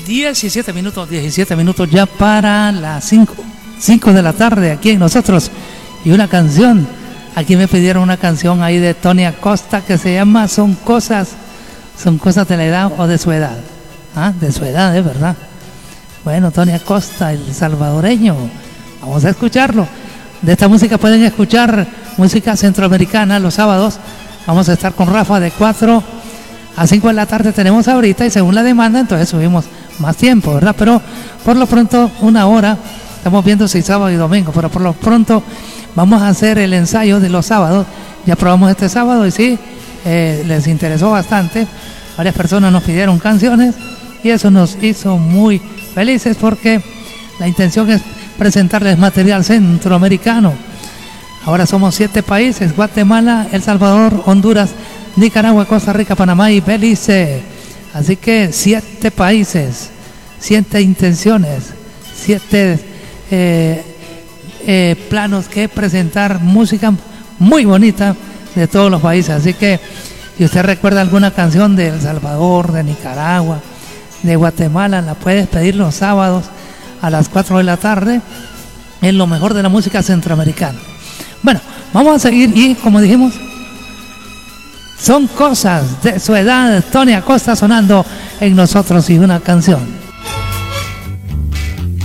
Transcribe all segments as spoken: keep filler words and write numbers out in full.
diecisiete minutos, diecisiete minutos ya para las cinco, cinco de la tarde aquí en nosotros. Y una canción, aquí me pidieron una canción ahí de Tony Acosta que se llama Son cosas, son cosas de la edad o de su edad. Ah, de su edad, es verdad. Bueno, Tony Acosta, el salvadoreño, vamos a escucharlo. De esta música pueden escuchar música centroamericana los sábados. Vamos a estar con Rafa de cuatro a cinco de la tarde tenemos ahorita, y según la demanda entonces subimos más tiempo, ¿verdad? Pero por lo pronto una hora, estamos viendo si sábado y domingo, pero por lo pronto vamos a hacer el ensayo de los sábados. Ya probamos este sábado y sí, eh, les interesó bastante. Varias personas nos pidieron canciones y eso nos hizo muy felices, porque la intención es presentarles material centroamericano. Ahora somos siete países: Guatemala, El Salvador, Honduras, Nicaragua, Costa Rica, Panamá y Belice. Así que siete países, siete intenciones, siete eh, eh, planos que presentar música muy bonita de todos los países. Así que si usted recuerda alguna canción de El Salvador, de Nicaragua, de Guatemala, la puedes pedir los sábados a las cuatro de la tarde en lo mejor de la música centroamericana. Bueno, vamos a seguir y como dijimos, son cosas de su edad. Tony Acosta sonando en nosotros y una canción.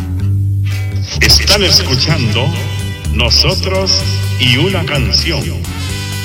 Están escuchando Nosotros y una canción.